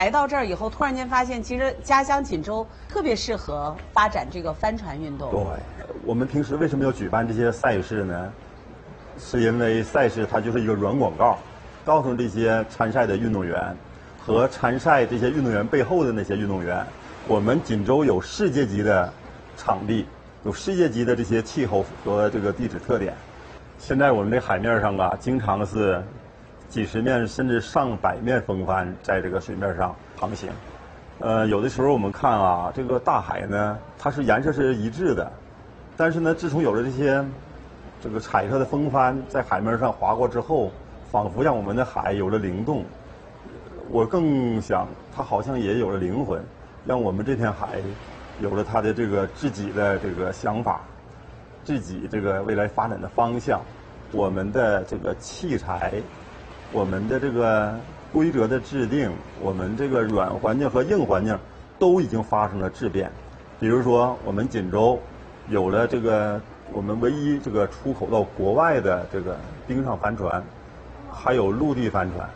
来到这儿以后，突然间发现，其实家乡锦州特别适合发展这个帆船运动。 对，我们平时为什么要举办这些赛事呢？是因为赛事它就是一个软广告，告诉这些参赛的运动员和参赛这些运动员背后的那些运动员，我们锦州有世界级的场地，有世界级的这些气候和这个地质特点。现在我们这海面上啊，经常是几十面甚至上百面风帆在这个水面上航行。有的时候我们看啊，这个大海呢，它是颜色是一致的，但是呢，自从有了这个彩色的风帆在海面上划过之后，仿佛让我们的海有了灵动。我更想，它好像也有了灵魂，让我们这片海有了它的这个自己的这个想法，自己这个未来发展的方向。我们的这个器材，我们的这个规则的制定，我们这个软环境和硬环境都已经发生了质变。比如说，我们锦州有了这个我们唯一这个出口到国外的这个冰上帆船，还有陆地帆船。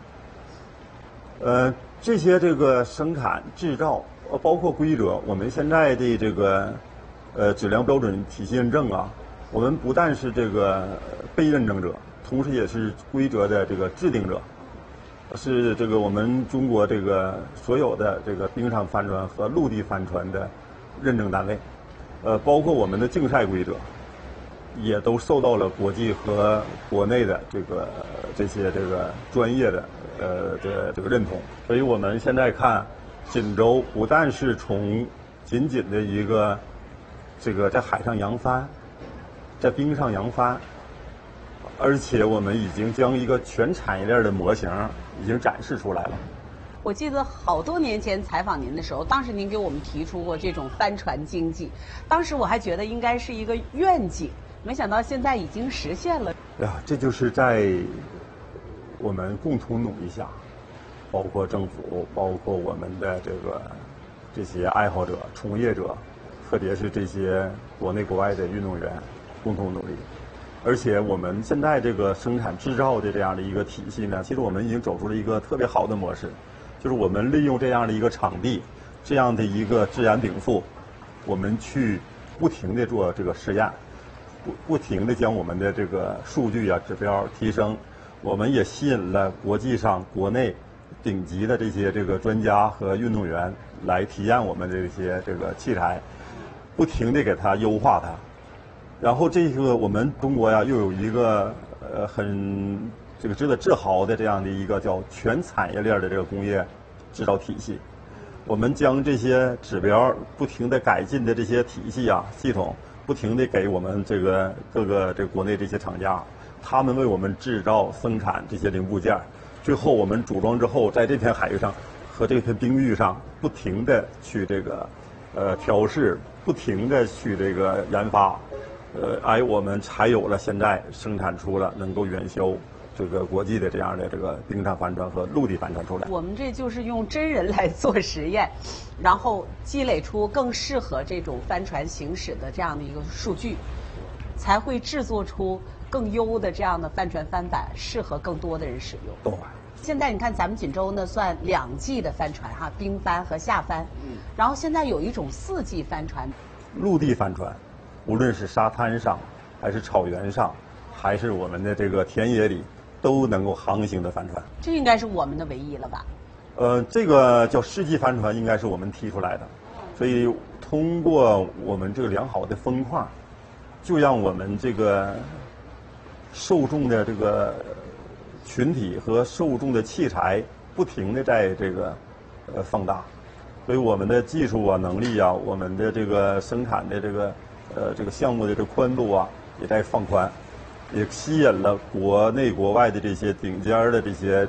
这些这个生产制造，包括规则，我们现在的这个质量标准体系认证啊，我们不但是这个被认证者，同时也是规则的这个制定者，是这个我们中国这个所有的这个冰上帆船和陆地帆船的认证单位，包括我们的竞赛规则，也都受到了国际和国内的这些专业的这个认同。所以我们现在看锦州不但是从仅仅的一个这个在海上扬帆，在冰上扬帆，而且我们已经将一个全产业链的模型已经展示出来了。 我记得好多年前采访您的时候，当时您给我们提出过这种帆船经济，当时我还觉得应该是一个愿景，没想到现在已经实现了。 哎呀，这就是在我们共同努力下，包括政府，包括我们的这些爱好者、从业者，特别是这些国内国外的运动员，共同努力。而且我们现在这个生产制造的这样的一个体系呢，其实我们已经走出了一个特别好的模式，就是我们利用这样的一个场地，这样的一个自然禀赋，我们去不停地做这个实验，不停地将我们的这个数据啊指标提升。我们也吸引了国际上国内顶级的这些专家和运动员来体验我们这些器材，不停地给它优化它。然后我们中国呀又有一个很值得自豪的这样的一个叫全产业链的这个工业制造体系。我们将这些指标不停地改进的这些体系啊系统，不停地给我们各个国内这些厂家，他们为我们制造生产这些零部件，最后我们组装之后，在这片海域上和这片冰域上不停地去调试，不停地去研发。我们才有了现在生产出了能够远销国际的这样的冰上帆船和陆地帆船出来。 我们这就是用真人来做实验，然后积累出更适合这种帆船行驶的这样的一个数据，才会制作出更优的这样的帆船帆板，适合更多的人使用。 对。 现在你看咱们锦州呢算2季的帆船哈，冰帆和夏帆，然后现在有一种4季帆船， 陆地帆船。无论是沙滩上，还是草原上，还是我们的田野里，都能够航行的帆船。 这应该是我们的唯一了吧？ 这个叫世纪帆船，应该是我们提出来的。所以通过我们良好的风况，就让我们受众的群体和受众的器材不停地在放大。所以我们的技术啊、能力啊，我们的生产的项目的宽度啊，也在放宽，也吸引了国内国外的这些顶尖的这些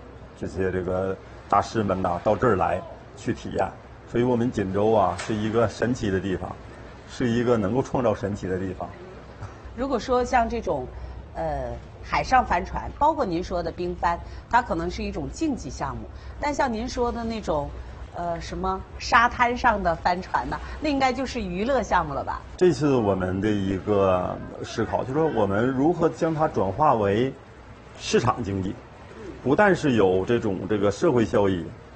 大师们呐，到这儿来去体验。所以我们锦州啊，是一个神奇的地方，是一个能够创造神奇的地方。 如果说像这种海上帆船，包括您说的冰帆，它可能是一种竞技项目，但像您说的那种什么沙滩上的帆船呢？那应该就是娱乐项目了吧？ 这是我们的一个思考，就是说我们如何将它转化为市场经济，不但是有这种社会效益，